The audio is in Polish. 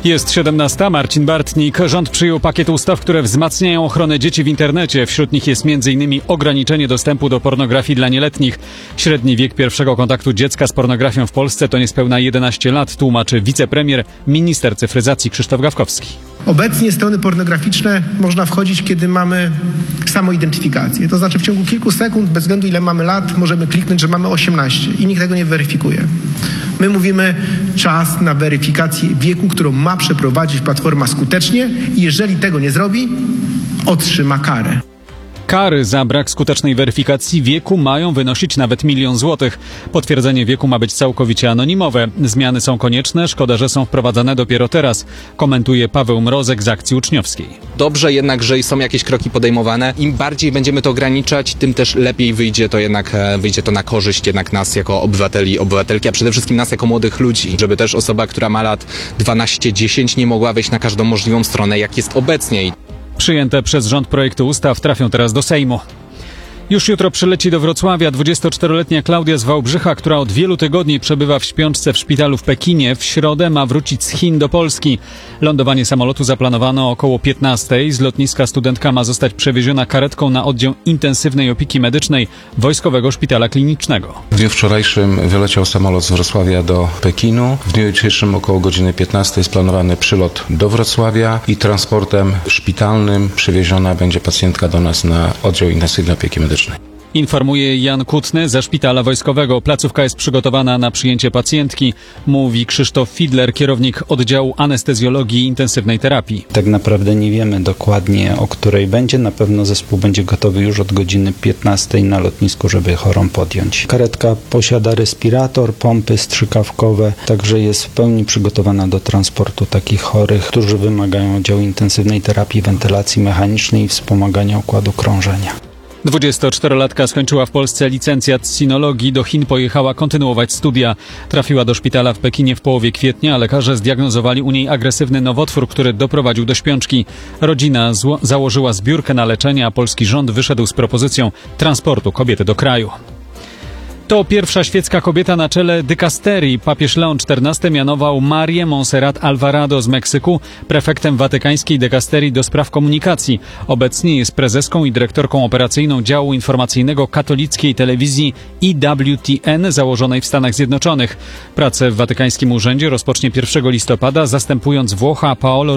Jest 17. Marcin Bartnik. Rząd przyjął pakiet ustaw, które wzmacniają ochronę dzieci w internecie. Wśród nich jest m.in. ograniczenie dostępu do pornografii dla nieletnich. Średni wiek pierwszego kontaktu dziecka z pornografią w Polsce to niespełna 11 lat, tłumaczy wicepremier, minister cyfryzacji Krzysztof Gawkowski. Obecnie strony pornograficzne można wchodzić, kiedy mamy samoidentyfikację. To znaczy w ciągu kilku sekund, bez względu ile mamy lat, możemy kliknąć, że mamy 18 i nikt tego nie weryfikuje. My mówimy czas na weryfikację wieku, którą ma przeprowadzić platforma skutecznie i jeżeli tego nie zrobi, otrzyma karę. Kary za brak skutecznej weryfikacji wieku mają wynosić nawet 1 000 000 złotych. Potwierdzenie wieku ma być całkowicie anonimowe. Zmiany są konieczne, szkoda, że są wprowadzane dopiero teraz, komentuje Paweł Mrozek z Akcji Uczniowskiej. Dobrze jednak, że są jakieś kroki podejmowane. Im bardziej będziemy to ograniczać, tym też lepiej wyjdzie to na korzyść jednak nas jako obywateli, obywatelki, a przede wszystkim nas jako młodych ludzi, żeby też osoba, która ma lat 12-10 nie mogła wejść na każdą możliwą stronę, jak jest obecnie. Przyjęte przez rząd projekty ustaw trafią teraz do Sejmu. Już jutro przyleci do Wrocławia 24-letnia Klaudia z Wałbrzycha, która od wielu tygodni przebywa w śpiączce w szpitalu w Pekinie. W środę ma wrócić z Chin do Polski. Lądowanie samolotu zaplanowano około 15:00. Z lotniska studentka ma zostać przewieziona karetką na oddział intensywnej opieki medycznej Wojskowego Szpitala Klinicznego. W dniu wczorajszym wyleciał samolot z Wrocławia do Pekinu. W dniu jutrzejszym około godziny 15:00 jest planowany przylot do Wrocławia i transportem szpitalnym przewieziona będzie pacjentka do nas na oddział intensywnej opieki medycznej. Informuje Jan Kutny ze Szpitala Wojskowego. Placówka jest przygotowana na przyjęcie pacjentki, mówi Krzysztof Fidler, kierownik oddziału anestezjologii i intensywnej terapii. Tak naprawdę nie wiemy dokładnie, o której będzie. Na pewno zespół będzie gotowy już od godziny 15:00 na lotnisku, żeby chorą podjąć. Karetka posiada respirator, pompy strzykawkowe, także jest w pełni przygotowana do transportu takich chorych, którzy wymagają oddziału intensywnej terapii, wentylacji mechanicznej i wspomagania układu krążenia. 24-latka skończyła w Polsce licencjat z sinologii. Do Chin pojechała kontynuować studia. Trafiła do szpitala w Pekinie w połowie kwietnia. Lekarze zdiagnozowali u niej agresywny nowotwór, który doprowadził do śpiączki. Rodzina założyła zbiórkę na leczenie, a polski rząd wyszedł z propozycją transportu kobiety do kraju. To pierwsza świecka kobieta na czele dykasterii. Papież Leon XIV mianował Marię Montserrat Alvarado z Meksyku prefektem watykańskiej dykasterii do spraw komunikacji. Obecnie jest prezeską i dyrektorką operacyjną działu informacyjnego katolickiej telewizji EWTN założonej w Stanach Zjednoczonych. Pracę w watykańskim urzędzie rozpocznie 1 listopada, zastępując Włocha Paolo